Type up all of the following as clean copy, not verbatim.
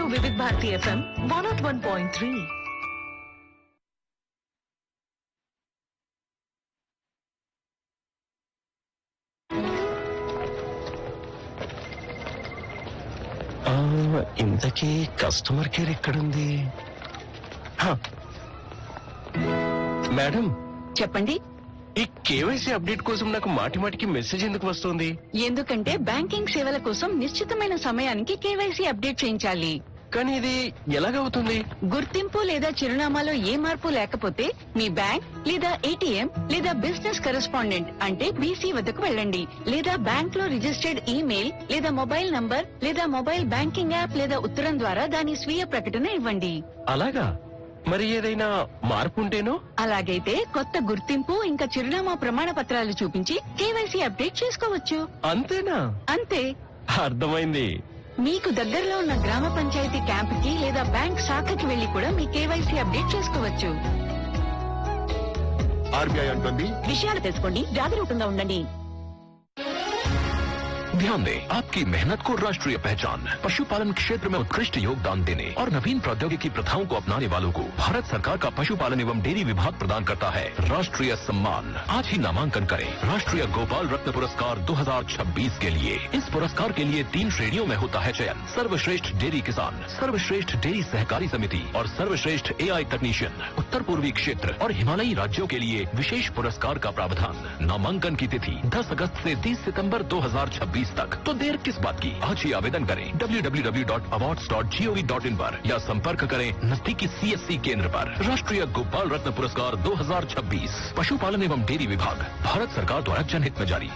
వివిధ భారతి FM 101.3. ఇంతకీ customer care ఎక్కడుంది? మేడం చెప్పండి. ఈ కేవైసీ అప్డేట్ కోసం నాకు మాటిమాటికి మెసేజ్ ఎందుకు వస్తుంది? ఎందుకంటే బ్యాంకింగ్ సేవల కోసం నిశ్చితమైన సమయానికి కేవైసీ అప్డేట్ చేయించాలి. కానీ ఇది ఎలాగవుతుంది? గుర్తింపు లేదా చిరునామాలో ఏ మార్పు లేకపోతే మీ బ్యాంక్ లేదా ఏటీఎం లేదా బిజినెస్ కరెస్పాండెంట్ అంటే బీసీ వద్దకు వెళ్ళండి. లేదా బ్యాంక్ లో రిజిస్టర్డ్ ఈమెయిల్ లేదా మొబైల్ నంబర్ లేదా మొబైల్ బ్యాంకింగ్ యాప్ లేదా ఉత్తరం ద్వారా దాని స్వీయ ప్రకటన ఇవ్వండి. అలాగా? మరి ఏదైనా మార్పు ఉంటేనో? అలాగైతే కొత్త గుర్తింపు ఇంకా చిరునామా ప్రమాణ పత్రాలు చూపించి కేవైసీ అప్డేట్ చేసుకోవచ్చు. అంతేనా? అంతే. అర్థమైంది. మీకు దగ్గరలో ఉన్న గ్రామ పంచాయతీ క్యాంపుకి లేదా బ్యాంక్ శాఖకి వెళ్లి కూడా మీ కేవైసీ అప్డేట్ చేసుకోవచ్చు. ఆర్బీఐ అంటుంది, విషయాలు తెలుసుకోండి, జాగరూకంగా ఉండండి. ध्यान दें, आपकी मेहनत को राष्ट्रीय पहचान, पशुपालन क्षेत्र में उत्कृष्ट योगदान देने और नवीन प्रौद्योगिकी प्रथाओं को अपनाने वालों को भारत सरकार का पशुपालन एवं डेयरी विभाग प्रदान करता है राष्ट्रीय सम्मान। आज ही नामांकन करें राष्ट्रीय गोपाल रत्न पुरस्कार 2026 के लिए। इस पुरस्कार के लिए 3 श्रेणियों में होता है चयन: सर्वश्रेष्ठ डेयरी किसान, सर्वश्रेष्ठ डेयरी सहकारी समिति और सर्वश्रेष्ठ एआई तकनीशियन। उत्तर पूर्वी क्षेत्र और हिमालयी राज्यों के लिए विशेष पुरस्कार का प्रावधान। नामांकन की तिथि 10 अगस्त से 30 सितंबर 2026 तक। तो देर किस बात की, आज ही आवेदन करें www.awards.gov.in पर या संपर्क करें नजदीकी सीएससी केंद्र पर। राष्ट्रीय गोपाल रत्न पुरस्कार 2026 पशुपालन एवं डेयरी विभाग, भारत सरकार द्वारा जनहित में जारी।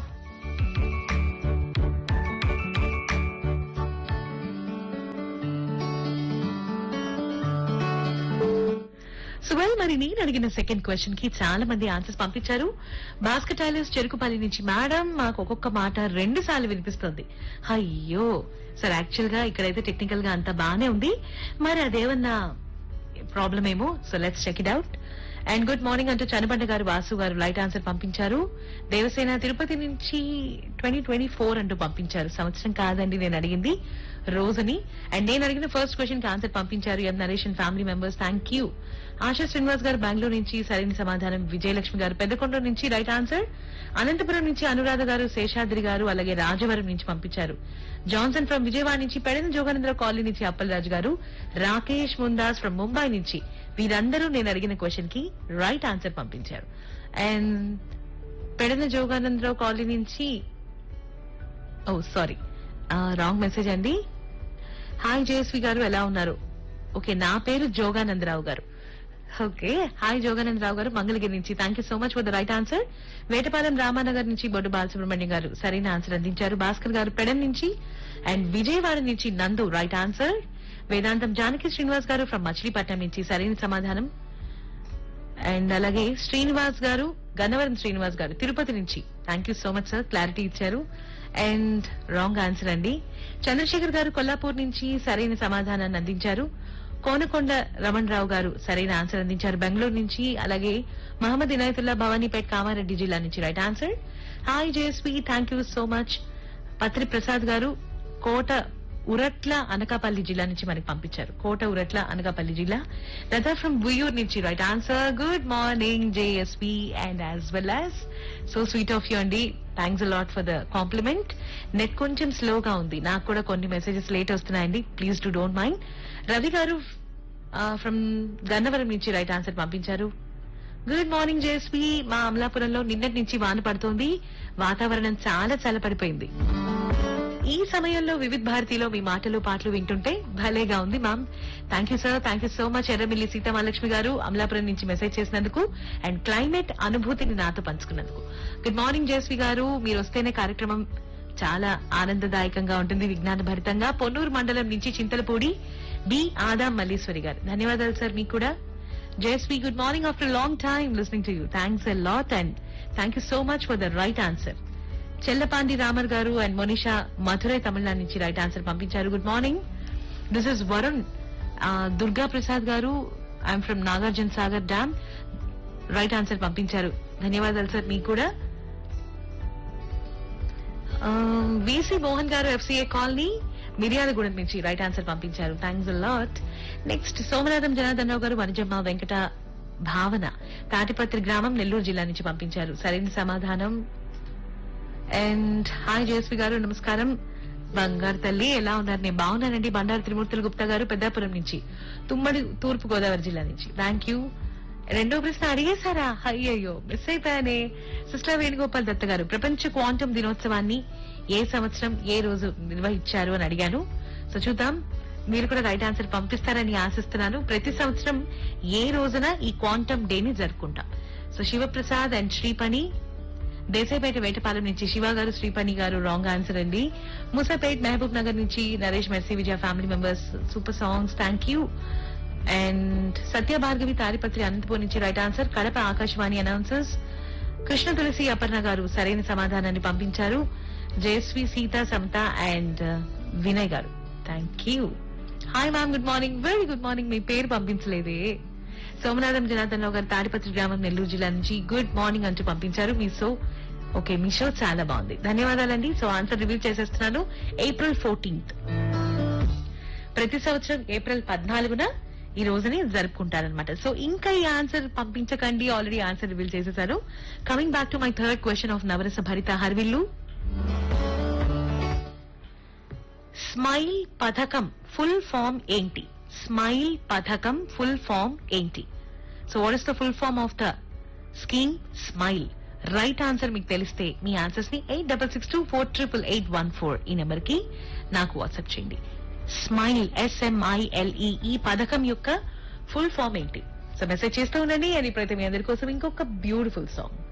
సువల్, మరి నేను అడిగిన సెకండ్ క్వశ్చన్ కి చాలా మంది ఆన్సర్స్ పంపించారు. బాస్కెట్ టైలర్స్ చెరుకుపల్లి నుంచి, మేడం మాకు ఒక్కొక్క మాట 2 సార్లు వినిపిస్తుంది. అయ్యో సార్, యాక్చువల్ గా ఇక్కడైతే టెక్నికల్ గా అంతా బానే ఉంది, మరి అదేమన్నా ప్రాబ్లం ఏమో. So let's check it out. And good morning అంటూ చనబండ గారు, వాసు గారు రైట్ ఆన్సర్ పంపించారు. దేవసేన తిరుపతి నుంచి 2024 అంటూ పంపించారు. సంవత్సరం కాదండి నేను అడిగింది, రోజుని. అండ్ నేను అడిగిన ఫస్ట్ క్వశ్చన్ కి ఆన్సర్ పంపించారు ఎం Naresh and family members, thank you. ASHA Srinivas గారు బెంగళూరు నుంచి సరైన సమాధానం. విజయలక్ష్మి గారు పెద్దకొండ నుంచి రైట్ ఆన్సర్. అనంతపురం నుంచి అనురాధ గారు, శేషాద్రి గారు, అలాగే రాజవరం నుంచి పంపించారు. జాన్సన్ ఫ్రమ్ విజయవాడ నుంచి, పెడన జోగానందరావు కాలనీ నుంచి అప్పలరాజు గారు, రాకేష్ ముందాస్ ఫ్రమ్ ముంబై నుంచి, వీరందరూ నేను అడిగిన క్వశ్చన్ కి రైట్ ఆన్సర్ పంపించారు. అండ్ పెడన జోగానందరావు కాలనీ నుంచి, ఓ సారీ రాంగ్ మెసేజ్ అండి. హాయ్ జయశ్రీ గారు, ఎలా ఉన్నారు? ఓకే, నా పేరు జోగానందరావు గారు. ఓకే, హాయ్ జోగానందరావు గారు, మంగళగిరి నుంచి. Thank you so much for the right answer. Vetapalem Ramanagar నుంచి బొడ్డు బాలసుబ్రహ్మణ్యం గారు సరైన ఆన్సర్ అందించారు. భాస్కర్ గారు పెడన్ నుంచి అండ్ విజయవాడ నుంచి నందు రైట్ ఆన్సర్. వేదాంతం జానకి శ్రీనివాస్ గారు ఫ్రమ్ మచిలీపట్నం నుంచి సరైన సమాధానం. అండ్ అలాగే శ్రీనివాస్ గారు, గన్నవరం శ్రీనివాస్ గారు తిరుపతి నుంచి, thank you so much sir, clarity ఇచ్చారు. అండ్ రాంగ్ ఆన్సర్ అండి. చంద్రశేఖర్ గారు కొల్లాపూర్ నుంచి సరైన సమాధానాన్ని అందించారు. కోనకొండ రమణ్ రావు గారు సరైన ఆన్సర్ అందించారు బెంగళూరు నుంచి. అలాగే మహమ్మద్ ఇనాయతుల్లా భవానీపేట్ కామారెడ్డి జిల్లా నుంచి right answer. Hi JSP, thank you so much. పత్రి ప్రసాద్ గారు కోట ఉరట్ల అనకాపల్లి జిల్లా నుంచి మనకి పంపించారు. కోట ఉరట్ల అనకాపల్లి జిల్లా. లతా ఫ్రమ్ బుయూర్ నుంచి right answer. Good morning JSP and as well as so sweet of you అండి, thanks a lot for the complement. Net కొంచెం స్లోగా ఉంది, నాకు కూడా కొన్ని మెసేజెస్ లేట్ వస్తున్నాయండి, please do don't mind. Ravi గారు ఫ్రమ్ గన్నవరం నుంచి రైట్ ఆన్సర్ పంపించారు. గుడ్ మార్నింగ్ జేఎస్పీ, మా అమలాపురంలో నిన్నటి నుంచి వాన పడుతోంది, వాతావరణం చాలా చల్లపడిపోయింది. ఈ సమయంలో వివిధ భారతిలో మీ మాటలు పాటలు వింటుంటే భలేగా ఉంది ma'am. Thank you sir, thank you so much. Erramilli Sitamahalakshmi గారు అమలాపురం నుంచి మెసేజ్ చేసినందుకు అండ్ క్లైమేట్ అనుభూతిని నాతో పంచుకున్నందుకు. గుడ్ మార్నింగ్ జయశ్రీ గారు, మీరు వస్తేనే కార్యక్రమం చాలా ఆనందదాయకంగా ఉంటుంది, విజ్ఞాన భరితంగా. పొన్నూరు మండలం నుంచి చింతలపూడి బి ఆదాం మల్లీశ్వరి గారు, ధన్యవాదాలు సార్ మీకు కూడా. Jayashree, good morning after long time listening to you, thanks a lot and thank you so much for the right answer. Chellapandi Ramar గారు అండ్ మోనిషా మధురై తమిళనాడు నుంచి రైట్ ఆన్సర్ పంపించారు. Good morning, this is Varun. Durga Prasad గారు, I'm from Nagarjuna Sagar dam, right answer పంపించారు. ధన్యవాదాలు sir మీకు కూడా. VC Mohan గారు, FCA colony, Miryalagudem నుంచి రైట్ ఆన్సర్ పంపించారు. Thanks lot. Next Somanatham Janardhan Rao గారు, వనజమ్మ వెంకట భావన తాటిపత్రి గ్రామం, నెల్లూరు జిల్లా నుంచి పంపించారు సరైన సమాధానం. అండ్ హాయ్ జయశ్రీ గారు, నమస్కారం. బంగారు తల్లి ఎలా ఉన్నారు? నేను బాగున్నానండి. బండారు త్రిమూర్తులు గుప్తా గారు పెద్దాపురం నుంచి, తుమ్మడి తూర్పు గోదావరి జిల్లా నుంచి. Thank you. రెండో ప్రశ్న అడిగేశారా? అయ్యయ్యో మిస్ అయిపోయానే. సిస్టర్ వేణుగోపాల్ దత్త గారు, ప్రపంచ క్వాంటం దినోత్సవాన్ని ఏ సంవత్సరం ఏ రోజు నిర్వహించారు అని అడిగాను. సో చూద్దాం, మీరు కూడా రైట్ ఆన్సర్ పంపిస్తారని ఆశిస్తున్నాను. ప్రతి సంవత్సరం ఏ రోజున ఈ క్వాంటమ్ డేని జరుపుకుంటాం. సో శివప్రసాద్ అండ్ శ్రీపణి దేశాయిపేట వేటపాలెం నుంచి శివ గారు, శ్రీపణి గారు రాంగ్ ఆన్సర్ అండి. ముసాపేట్ మహబూబ్ నగర్ నుంచి Naresh, mercy, Vijaya family members super songs, thank you. And సత్య భార్గవి తాడిపత్రి అనంతపూర్ నుంచి right answer. Kadapa Akashvani announcers Krishna తులసి అపర్ణ గారు సరైన సమాధానాన్ని పంపించారు. జయశ్రీ, సీత, సమత అండ్ వినయ్ గారు, thank you. Hi ma'am, good morning. Very good morning. మీ పేరు పంపించలేదే. సోమనాథం జనార్దన్ రావు గారు తాడిపత్రి గ్రామం, నెల్లూరు జిల్లా నుంచి గుడ్ మార్నింగ్ అంటూ పంపించారు. మీ షో చాలా బాగుంది, ధన్యవాదాలండి. సో ఆన్సర్ రివీల్ చేసేస్తున్నాను. ఏప్రిల్ 14th ప్రతి సంవత్సరం ఏప్రిల్ 14న ఈ రోజుని జరుపుకుంటారనమాట. సో ఇంకా ఈ ఆన్సర్ పంపించకండి, ఆల్రెడీ ఆన్సర్ రివీల్ చేసేసారు. Coming back to my third question of నవరస భరిత హర్విల్లు. స్మైల్ పథకం ఫుల్ ఫామ్ ఏంటి? స్మైల్ పథకం ఫుల్ ఫామ్ ఏంటి? So what is the full form of the scheme smile? Right answer మీకు తెలిస్తే మీ ఆన్సర్స్ ని 8662488814 ఈ నెంబర్ కి నాకు వాట్సాప్ చేయండి. స్మైల్, SMILE, ఈ పథకం యొక్క ఫుల్ ఫామ్ ఏంటి? సో మెసేజ్ చేస్తూ ఉండండి. అని ఇప్పుడైతే మీ అందరి కోసం ఇంకొక బ్యూటిఫుల్ సాంగ్.